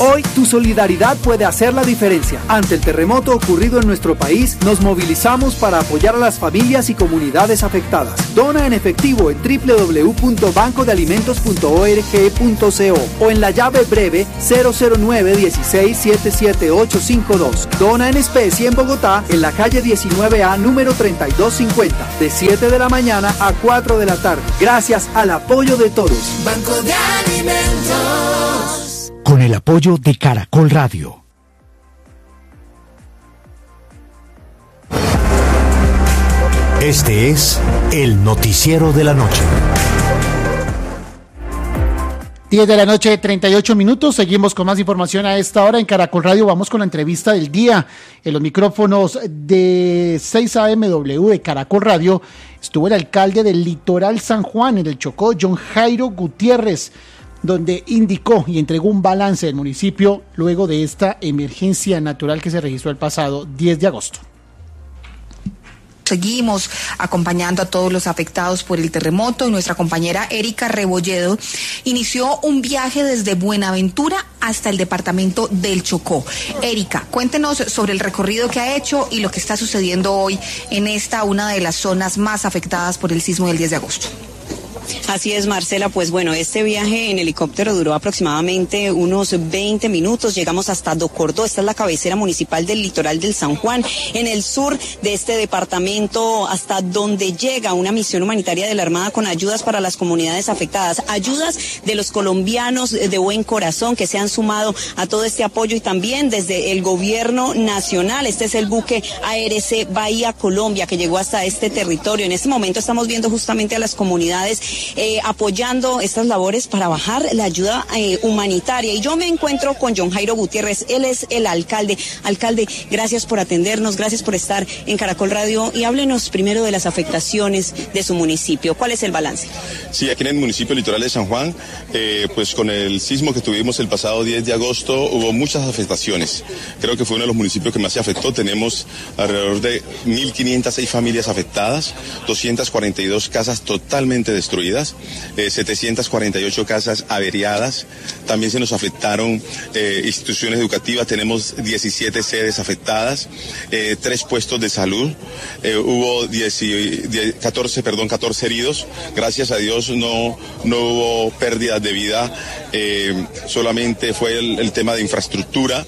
Hoy tu solidaridad puede hacer la diferencia. Ante el terremoto ocurrido en nuestro país, nos movilizamos para apoyar a las familias y comunidades afectadas. Dona en efectivo en www.bancodealimentos.org.co o en la llave breve 009-16-77852. Dona en especie en Bogotá, en la calle 19A, número 3250, de 7 de la mañana a 4 de la tarde. Gracias al apoyo de todos. Banco de Alimentos. Con el apoyo de Caracol Radio. Este es el noticiero de la noche. 10 de la noche, 38 minutos. Seguimos con más información a esta hora en Caracol Radio. Vamos con la entrevista del día. En los micrófonos de 6AMW de Caracol Radio estuvo el alcalde del Litoral San Juan, en el Chocó, John Jairo Gutiérrez, donde indicó y entregó un balance del municipio luego de esta emergencia natural que se registró el pasado 10 de agosto. Seguimos acompañando a todos los afectados por el terremoto y nuestra compañera Erika Rebolledo inició un viaje desde Buenaventura hasta el departamento del Chocó. Erika, cuéntenos sobre el recorrido que ha hecho y lo que está sucediendo hoy en una de las zonas más afectadas por el sismo del 10 de agosto. Así es, Marcela, pues bueno, este viaje en helicóptero duró aproximadamente unos 20 minutos, llegamos hasta Docordó, esta es la cabecera municipal del litoral del San Juan, en el sur de este departamento, hasta donde llega una misión humanitaria de la Armada con ayudas para las comunidades afectadas, ayudas de los colombianos de buen corazón que se han sumado a todo este apoyo y también desde el gobierno nacional. Este es el buque ARC Bahía Colombia que llegó hasta este territorio. En este momento estamos viendo justamente a las comunidades apoyando estas labores para bajar la ayuda humanitaria. Y yo me encuentro con John Jairo Gutiérrez, él es el alcalde. Alcalde, gracias por atendernos, gracias por estar en Caracol Radio y háblenos primero de las afectaciones de su municipio. ¿Cuál es el balance? Sí, aquí en el municipio litoral de San Juan, pues con el sismo que tuvimos el pasado 10 de agosto hubo muchas afectaciones. Creo que fue uno de los municipios que más se afectó. Tenemos alrededor de 1.506 familias afectadas, 242 casas totalmente destruidas, 748 casas averiadas. También se nos afectaron instituciones educativas, tenemos 17 sedes afectadas, 3 puestos de salud, hubo 14 heridos. Gracias a Dios no hubo pérdidas de vida, solamente fue el tema de infraestructura.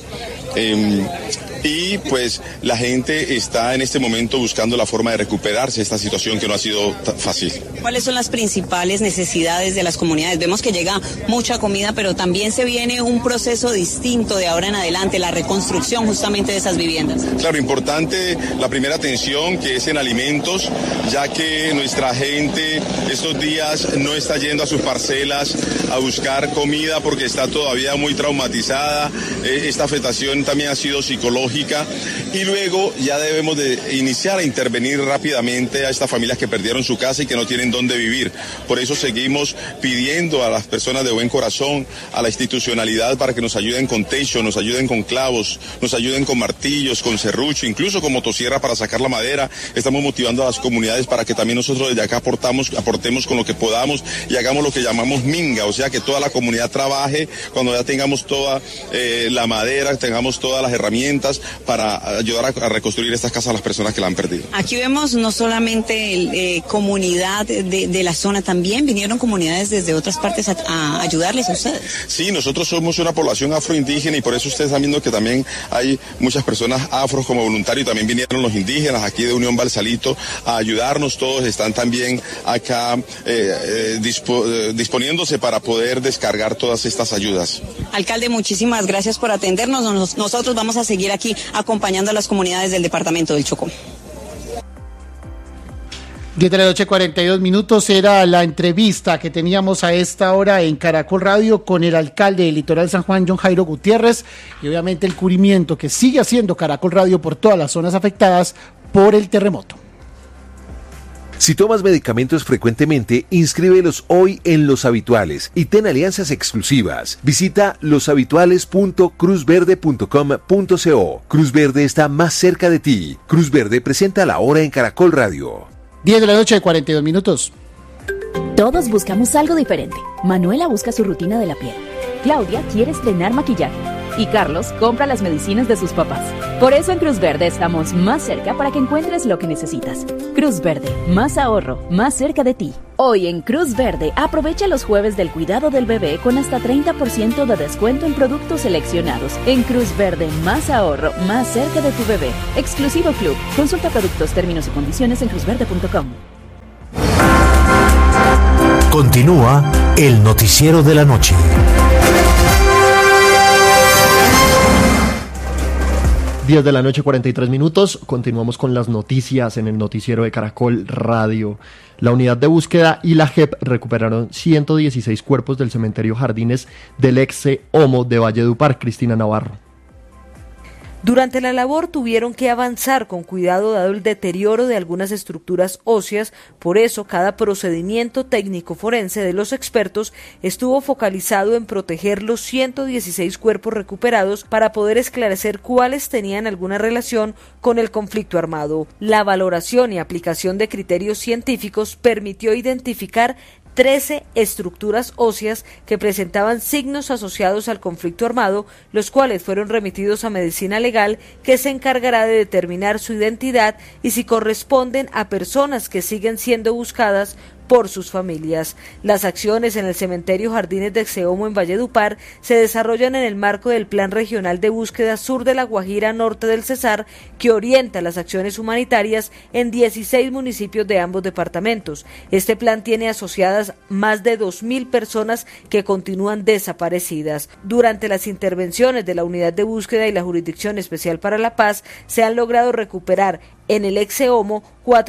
Y pues la gente está en este momento buscando la forma de recuperarse de esta situación que no ha sido fácil. ¿Cuáles son las principales necesidades de las comunidades? Vemos que llega mucha comida, pero también se viene un proceso distinto de ahora en adelante, la reconstrucción justamente de esas viviendas. Claro, importante la primera atención que es en alimentos, ya que nuestra gente estos días no está yendo a sus parcelas a buscar comida porque está todavía muy traumatizada. Esta afectación también ha sido psicológica y luego ya debemos de iniciar a intervenir rápidamente a estas familias que perdieron su casa y que no tienen dónde vivir. Por eso seguimos pidiendo a las personas de buen corazón, a la institucionalidad, para que nos ayuden con techo, nos ayuden con clavos, nos ayuden con martillos, con serrucho, incluso con motosierra para sacar la madera. Estamos motivando a las comunidades para que también nosotros desde acá aportemos con lo que podamos y hagamos lo que llamamos minga, o sea que toda la comunidad trabaje cuando ya tengamos toda la madera, tengamos todas las herramientas para ayudar a reconstruir estas casas a las personas que la han perdido. Aquí vemos no solamente comunidad de la zona, también vinieron comunidades desde otras partes a ayudarles a ustedes. Sí, nosotros somos una población afroindígena y por eso ustedes están viendo que también hay muchas personas afros como voluntarios, y también vinieron los indígenas aquí de Unión Balsalito a ayudarnos. Todos están también acá disponiéndose para poder descargar todas estas ayudas. Alcalde, muchísimas gracias por atendernos. Nosotros vamos a seguir aquí acompañando a las comunidades del departamento del Chocó. 10 de la noche, 42 minutos, era la entrevista que teníamos a esta hora en Caracol Radio con el alcalde del Litoral San Juan, John Jairo Gutiérrez, y obviamente el cubrimiento que sigue haciendo Caracol Radio por todas las zonas afectadas por el terremoto. Si tomas medicamentos frecuentemente, inscríbelos hoy en Los Habituales y ten alianzas exclusivas. Visita loshabituales.cruzverde.com.co. Cruz Verde está más cerca de ti. Cruz Verde presenta La Hora en Caracol Radio. 10 de la noche, 42 minutos. Todos buscamos algo diferente. Manuela busca su rutina de la piel. Claudia quiere estrenar maquillaje. y Carlos compra las medicinas de sus papás. Por eso en Cruz Verde estamos más cerca para que encuentres lo que necesitas. Cruz Verde, más ahorro, más cerca de ti. Hoy en Cruz Verde, aprovecha los jueves del cuidado del bebé con hasta 30% de descuento en productos seleccionados. En Cruz Verde, más ahorro, más cerca de tu bebé. Exclusivo Club. Consulta productos, términos y condiciones en cruzverde.com. Continúa el noticiero de la noche. 10 de la noche, 43 minutos. Continuamos con las noticias en el noticiero de Caracol Radio. La unidad de búsqueda y la JEP recuperaron 116 cuerpos del cementerio Jardines del ex-Homo de Valledupar. Cristina Navarro. Durante la labor tuvieron que avanzar con cuidado dado el deterioro de algunas estructuras óseas, por eso cada procedimiento técnico forense de los expertos estuvo focalizado en proteger los 116 cuerpos recuperados para poder esclarecer cuáles tenían alguna relación con el conflicto armado. La valoración y aplicación de criterios científicos permitió identificar 13 estructuras óseas que presentaban signos asociados al conflicto armado, los cuales fueron remitidos a medicina legal, que se encargará de determinar su identidad y si corresponden a personas que siguen siendo buscadas por sus familias. Las acciones en el cementerio Jardines de Exeomo en Valledupar se desarrollan en el marco del Plan Regional de Búsqueda Sur de la Guajira Norte del Cesar, que orienta las acciones humanitarias en 16 municipios de ambos departamentos. Este plan tiene asociadas más de 2.000 personas que continúan desaparecidas. Durante las intervenciones de la Unidad de Búsqueda y la Jurisdicción Especial para la Paz, se han logrado recuperar en el ex-Homo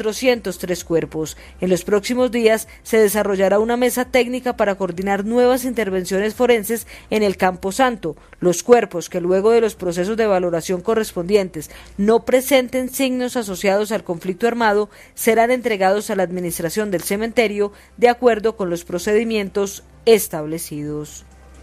403 cuerpos. En los próximos días se desarrollará una mesa técnica para coordinar nuevas intervenciones forenses en el Campo Santo. Los cuerpos que luego de los procesos de valoración correspondientes no presenten signos asociados al conflicto armado serán entregados a la administración del cementerio de acuerdo con los procedimientos establecidos.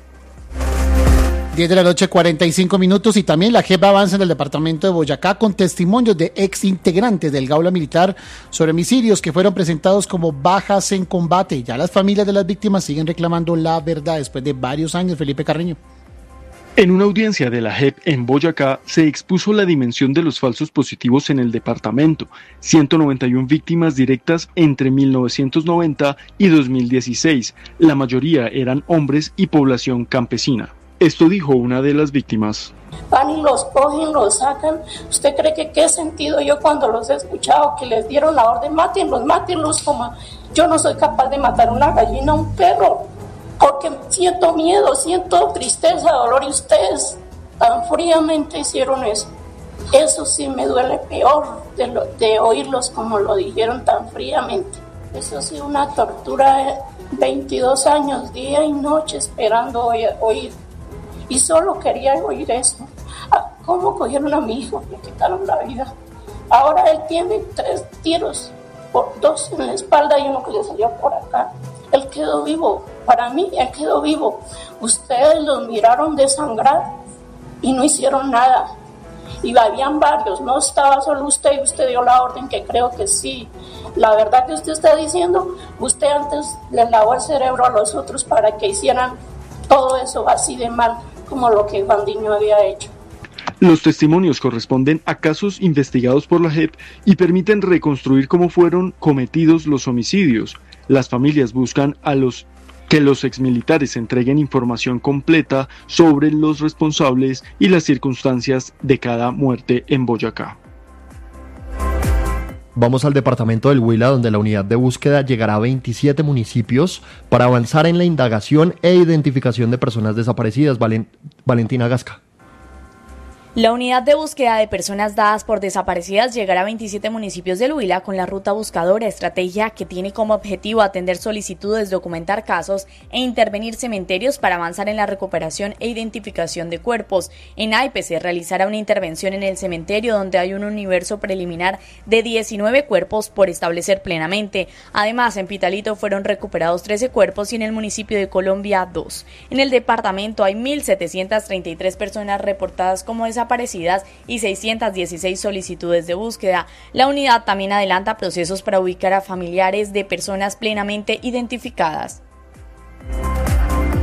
10 de la noche, 45 minutos, y también la JEP avanza en el departamento de Boyacá con testimonios de ex integrantes del Gaula Militar sobre homicidios que fueron presentados como bajas en combate. Ya las familias de las víctimas siguen reclamando la verdad después de varios años. Felipe Carreño. En una audiencia de la JEP en Boyacá se expuso la dimensión de los falsos positivos en el departamento, 191 víctimas directas entre 1990 y 2016, la mayoría eran hombres y población campesina. Esto dijo una de las víctimas. Van y los cogen, los sacan. ¿Usted cree que qué sentido yo cuando los he escuchado que les dieron la orden, mátenlos como yo no soy capaz de matar una gallina, un perro? Porque siento miedo, siento tristeza, dolor, y ustedes tan fríamente hicieron eso. Eso sí me duele peor de oírlos como lo dijeron tan fríamente. Eso sí, una tortura, 22 años, día y noche esperando oír. Y solo quería oír eso. ¿Cómo cogieron a mi hijo? Le quitaron la vida. Ahora él tiene 3 tiros, 2 en la espalda y uno que le salió por acá. Él quedó vivo. Para mí, él quedó vivo. Ustedes los miraron desangrar y no hicieron nada. Y habían varios, no estaba solo usted, y usted dio la orden, que creo que sí. La verdad que usted está diciendo, usted antes les lavó el cerebro a los otros para que hicieran todo eso así de mal como lo que Bandiño había hecho. Los testimonios corresponden a casos investigados por la JEP y permiten reconstruir cómo fueron cometidos los homicidios. Las familias buscan que los exmilitares entreguen información completa sobre los responsables y las circunstancias de cada muerte en Boyacá. Vamos al departamento del Huila, donde la unidad de búsqueda llegará a 27 municipios para avanzar en la indagación e identificación de personas desaparecidas. Valentina Gasca. La unidad de búsqueda de personas dadas por desaparecidas llegará a 27 municipios del Huila con la ruta buscadora, estrategia que tiene como objetivo atender solicitudes, documentar casos e intervenir cementerios para avanzar en la recuperación e identificación de cuerpos. En Aipe se realizará una intervención en el cementerio donde hay un universo preliminar de 19 cuerpos por establecer plenamente. Además, en Pitalito fueron recuperados 13 cuerpos y en el municipio de Colombia 2. En el departamento hay 1.733 personas reportadas como desaparecidas y 616 solicitudes de búsqueda. La unidad también adelanta procesos para ubicar a familiares de personas plenamente identificadas.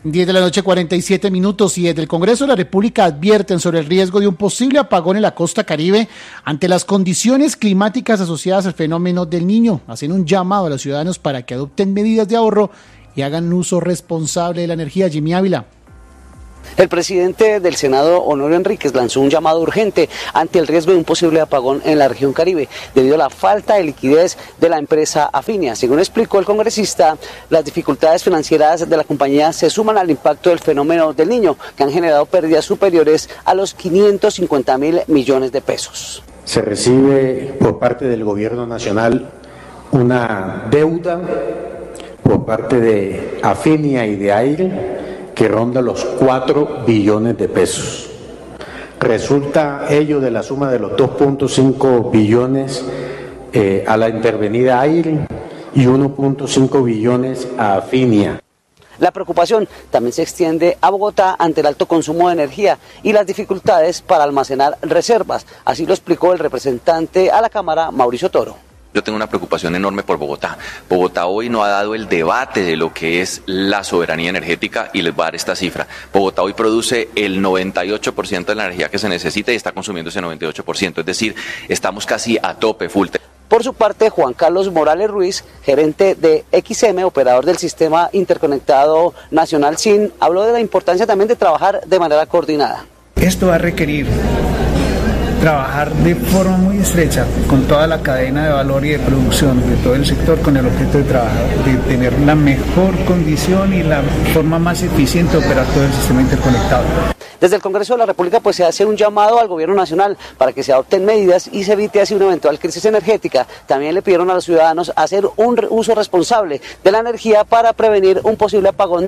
10 de la noche, 47 minutos, y desde el Congreso de la República advierten sobre el riesgo de un posible apagón en la costa Caribe ante las condiciones climáticas asociadas al fenómeno del Niño. Hacen un llamado a los ciudadanos para que adopten medidas de ahorro y hagan uso responsable de la energía. Jimmy Ávila. El presidente del Senado, Honorio Enríquez, lanzó un llamado urgente ante el riesgo de un posible apagón en la región Caribe debido a la falta de liquidez de la empresa Afinia. Según explicó el congresista, las dificultades financieras de la compañía se suman al impacto del fenómeno del Niño, que han generado pérdidas superiores a los 550.000 millones de pesos. Se recibe por parte del gobierno nacional una deuda por parte de Afinia y de AIRE que ronda los 4 billones de pesos. Resulta ello de la suma de los 2.5 billones a la intervenida AIRE y 1.5 billones a Afinia. La preocupación también se extiende a Bogotá ante el alto consumo de energía y las dificultades para almacenar reservas. Así lo explicó el representante a la Cámara, Mauricio Toro. Yo tengo una preocupación enorme por Bogotá. Bogotá hoy no ha dado el debate de lo que es la soberanía energética y les voy a dar esta cifra. Bogotá hoy produce el 98% de la energía que se necesita y está consumiendo ese 98%. Es decir, estamos casi a tope, full. Por su parte, Juan Carlos Morales Ruiz, gerente de XM, operador del Sistema Interconectado Nacional SIN, habló de la importancia también de trabajar de manera coordinada. Esto va a requerir trabajar de forma muy estrecha con toda la cadena de valor y de producción de todo el sector con el objeto de trabajar, de tener la mejor condición y la forma más eficiente de operar todo el sistema interconectado. Desde el Congreso de la República pues se hace un llamado al gobierno nacional para que se adopten medidas y se evite así una eventual crisis energética. También le pidieron a los ciudadanos hacer un uso responsable de la energía para prevenir un posible apagón.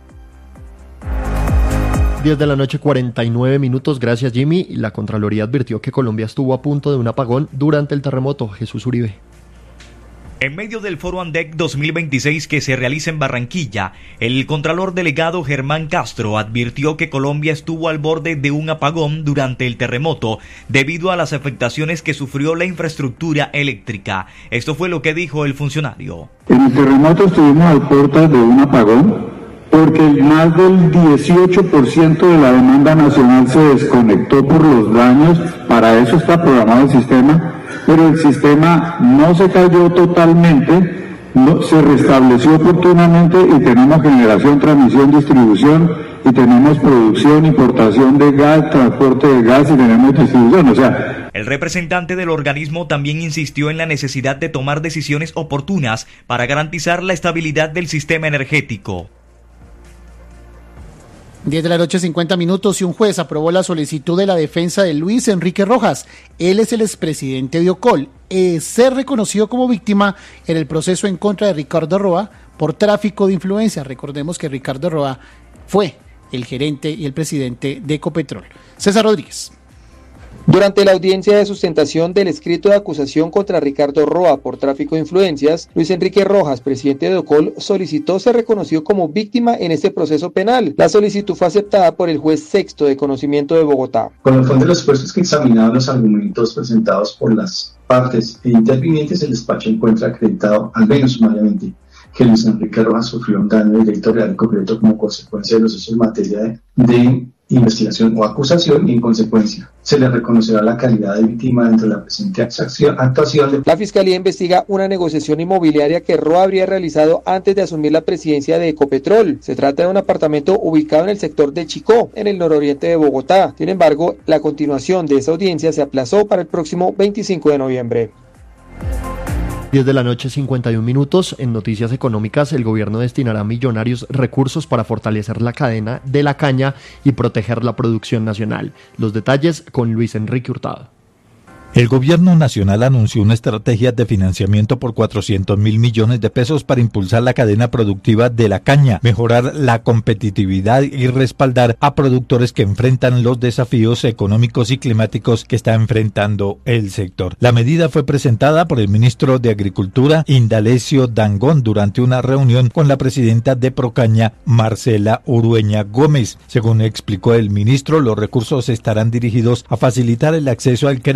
10 de la noche, 49 minutos. Gracias, Jimmy. La Contraloría advirtió que Colombia estuvo a punto de un apagón durante el terremoto. Jesús Uribe. En medio del Foro Andec 2026 que se realiza en Barranquilla, el Contralor Delegado Germán Castro advirtió que Colombia estuvo al borde de un apagón durante el terremoto debido a las afectaciones que sufrió la infraestructura eléctrica. Esto fue lo que dijo el funcionario. En el terremoto estuvimos al borde de un apagón porque más del 18% de la demanda nacional se desconectó por los daños. Para eso está programado el sistema, pero el sistema no se cayó totalmente, no, se restableció oportunamente y tenemos generación, transmisión, distribución, y tenemos producción, importación de gas, transporte de gas y tenemos distribución, o sea. El representante del organismo también insistió en la necesidad de tomar decisiones oportunas para garantizar la estabilidad del sistema energético. 10 de la noche, 50 minutos, y un juez aprobó la solicitud de la defensa de Luis Enrique Rojas. Él es el expresidente de Ocol, ser reconocido como víctima en el proceso en contra de Ricardo Roa por tráfico de influencia. Recordemos que Ricardo Roa fue el gerente y el presidente de Ecopetrol. César Rodríguez. Durante la audiencia de sustentación del escrito de acusación contra Ricardo Roa por tráfico de influencias, Luis Enrique Rojas, presidente de Ocol, solicitó ser reconocido como víctima en este proceso penal. La solicitud fue aceptada por el juez sexto de conocimiento de Bogotá. Con el fondo de los jueces que examinaron los argumentos presentados por las partes e intervinientes, el despacho encuentra acreditado, al menos sumariamente, que Luis Enrique Rojas sufrió un daño directo, real y concreto como consecuencia de los hechos en materia de investigación o acusación, y en consecuencia se le reconocerá la calidad de víctima dentro de la presente actuación. La Fiscalía investiga una negociación inmobiliaria que Roa habría realizado antes de asumir la presidencia de Ecopetrol. Se trata de un apartamento ubicado en el sector de Chicó, en el nororiente de Bogotá. Sin embargo, la continuación de esa audiencia se aplazó para el próximo 25 de noviembre. 10 de la noche, 51 minutos. En noticias económicas, el gobierno destinará millonarios recursos para fortalecer la cadena de la caña y proteger la producción nacional. Los detalles con Luis Enrique Hurtado. El gobierno nacional anunció una estrategia de financiamiento por 400.000 millones de pesos para impulsar la cadena productiva de la caña, mejorar la competitividad y respaldar a productores que enfrentan los desafíos económicos y climáticos que está enfrentando el sector. La medida fue presentada por el ministro de Agricultura, Indalecio Dangond, durante una reunión con la presidenta de Procaña, Marcela Urueña Gómez. Según explicó el ministro, los recursos estarán dirigidos a facilitar el acceso al crédito,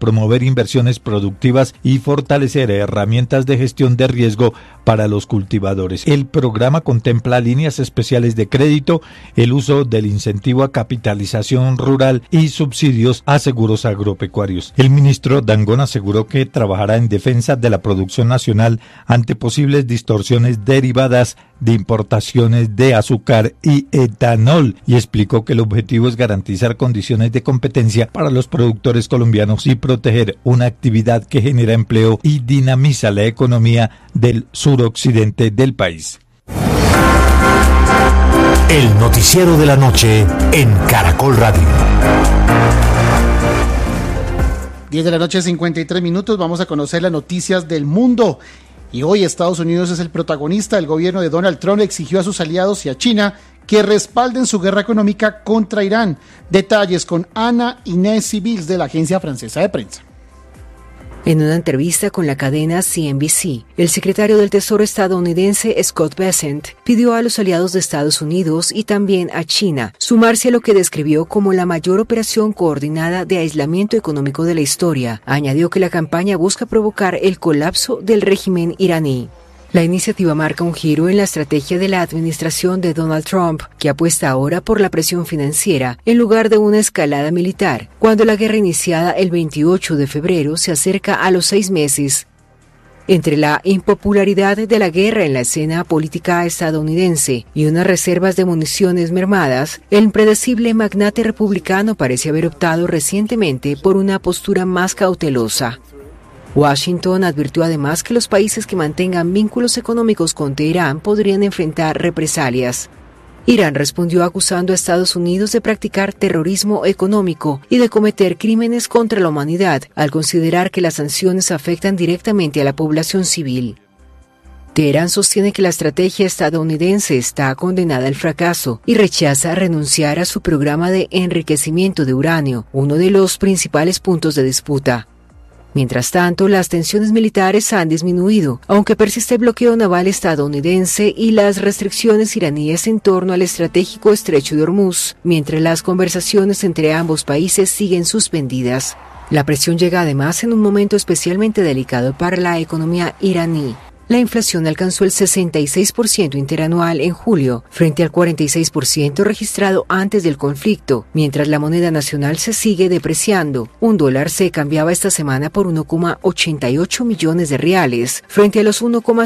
promover inversiones productivas y fortalecer herramientas de gestión de riesgo para los cultivadores. El programa contempla líneas especiales de crédito, el uso del incentivo a capitalización rural y subsidios a seguros agropecuarios. El ministro Dangond aseguró que trabajará en defensa de la producción nacional ante posibles distorsiones derivadas de importaciones de azúcar y etanol, y explicó que el objetivo es garantizar condiciones de competencia para los productores colombianos y proteger una actividad que genera empleo y dinamiza la economía del suroccidente del país. El noticiero de la noche en Caracol Radio. 10 de la noche, 53 minutos. Vamos a conocer las noticias del mundo. Y hoy Estados Unidos es el protagonista. El gobierno de Donald Trump exigió a sus aliados y a China que respalden su guerra económica contra Irán. Detalles con Ana Inés Civils de la Agencia Francesa de Prensa. En una entrevista con la cadena CNBC, el secretario del Tesoro estadounidense Scott Bessent pidió a los aliados de Estados Unidos y también a China sumarse a lo que describió como la mayor operación coordinada de aislamiento económico de la historia. Añadió que la campaña busca provocar el colapso del régimen iraní. La iniciativa marca un giro en la estrategia de la administración de Donald Trump, que apuesta ahora por la presión financiera en lugar de una escalada militar, cuando la guerra iniciada el 28 de febrero se acerca a los 6 meses. Entre la impopularidad de la guerra en la escena política estadounidense y unas reservas de municiones mermadas, el impredecible magnate republicano parece haber optado recientemente por una postura más cautelosa. Washington advirtió además que los países que mantengan vínculos económicos con Teherán podrían enfrentar represalias. Irán respondió acusando a Estados Unidos de practicar terrorismo económico y de cometer crímenes contra la humanidad, al considerar que las sanciones afectan directamente a la población civil. Teherán sostiene que la estrategia estadounidense está condenada al fracaso y rechaza renunciar a su programa de enriquecimiento de uranio, uno de los principales puntos de disputa. Mientras tanto, las tensiones militares han disminuido, aunque persiste el bloqueo naval estadounidense y las restricciones iraníes en torno al estratégico estrecho de Hormuz, mientras las conversaciones entre ambos países siguen suspendidas. La presión llega además en un momento especialmente delicado para la economía iraní. La inflación alcanzó el 66% interanual en julio, frente al 46% registrado antes del conflicto, mientras la moneda nacional se sigue depreciando. Un dólar se cambiaba esta semana por 1,88 millones de reales, frente a los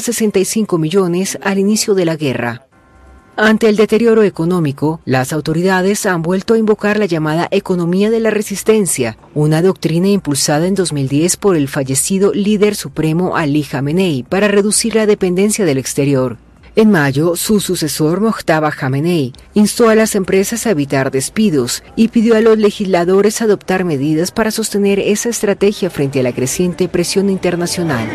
1,65 millones al inicio de la guerra. Ante el deterioro económico, las autoridades han vuelto a invocar la llamada economía de la resistencia, una doctrina impulsada en 2010 por el fallecido líder supremo Ali Khamenei para reducir la dependencia del exterior. En mayo, su sucesor Mojtaba Khamenei instó a las empresas a evitar despidos y pidió a los legisladores adoptar medidas para sostener esa estrategia frente a la creciente presión internacional.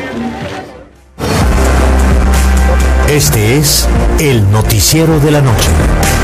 Este es el noticiero de la noche.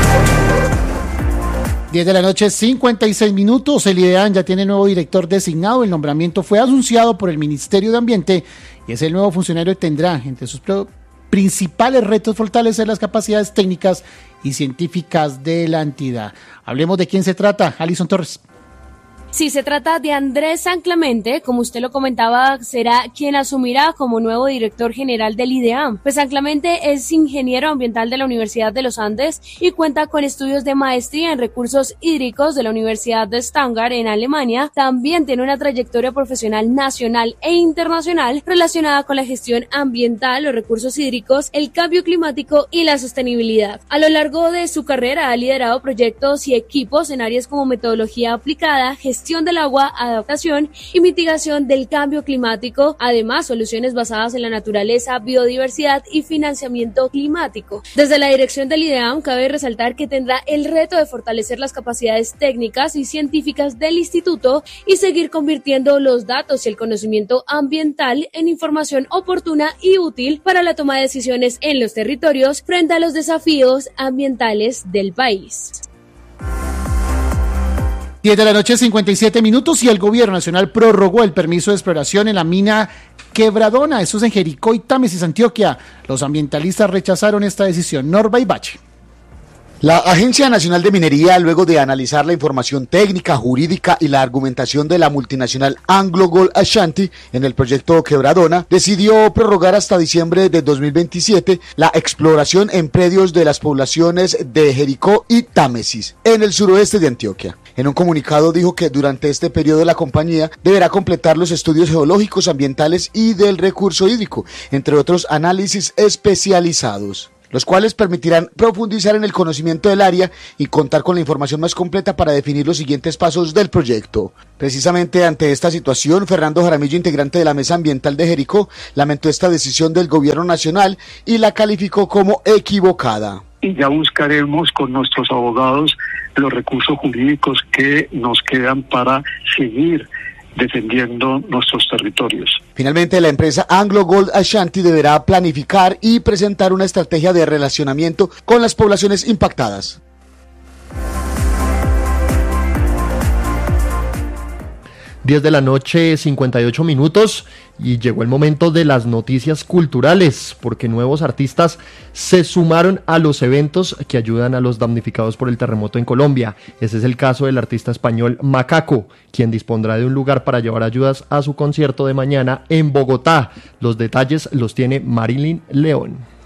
10 de la noche, 56 minutos. El IDEAM ya tiene nuevo director designado. El nombramiento fue anunciado por el Ministerio de Ambiente y es el nuevo funcionario que tendrá entre sus principales retos fortalecer las capacidades técnicas y científicas de la entidad. Hablemos de quién se trata. Alison Torres. Sí, se trata de Andrés San Clemente, como usted lo comentaba, será quien asumirá como nuevo director general del IDEAM. Pues San Clemente es ingeniero ambiental de la Universidad de los Andes y cuenta con estudios de maestría en recursos hídricos de la Universidad de Stuttgart en Alemania. También tiene una trayectoria profesional nacional e internacional relacionada con la gestión ambiental, los recursos hídricos, el cambio climático y la sostenibilidad. A lo largo de su carrera ha liderado proyectos y equipos en áreas como metodología aplicada, gestión del agua, adaptación y mitigación del cambio climático, además soluciones basadas en la naturaleza, biodiversidad y financiamiento climático. Desde la dirección del IDEAM cabe resaltar que tendrá el reto de fortalecer las capacidades técnicas y científicas del instituto y seguir convirtiendo los datos y el conocimiento ambiental en información oportuna y útil para la toma de decisiones en los territorios frente a los desafíos ambientales del país. 10 de la noche, 57 minutos, y el gobierno nacional prorrogó el permiso de exploración en la mina Quebradona. Eso es en Jericó y Támesis, Antioquia. Los ambientalistas rechazaron esta decisión. Norba Ibache. La Agencia Nacional de Minería, luego de analizar la información técnica, jurídica y la argumentación de la multinacional AngloGold Ashanti en el proyecto Quebradona, decidió prorrogar hasta diciembre de 2027 la exploración en predios de las poblaciones de Jericó y Támesis, en el suroeste de Antioquia. En un comunicado dijo que durante este periodo la compañía deberá completar los estudios geológicos, ambientales y del recurso hídrico, entre otros análisis especializados, los cuales permitirán profundizar en el conocimiento del área y contar con la información más completa para definir los siguientes pasos del proyecto. Precisamente ante esta situación, Fernando Jaramillo, integrante de la Mesa Ambiental de Jericó, lamentó esta decisión del gobierno nacional y la calificó como equivocada. Y ya buscaremos con nuestros abogados los recursos jurídicos que nos quedan para seguir defendiendo nuestros territorios. Finalmente, la empresa AngloGold Ashanti deberá planificar y presentar una estrategia de relacionamiento con las poblaciones impactadas. 10 de la noche, 58 minutos, y llegó el momento de las noticias culturales, porque nuevos artistas se sumaron a los eventos que ayudan a los damnificados por el terremoto en Colombia. Ese es el caso del artista español Macaco, quien dispondrá de un lugar para llevar ayudas a su concierto de mañana en Bogotá. Los detalles los tiene Marilyn León.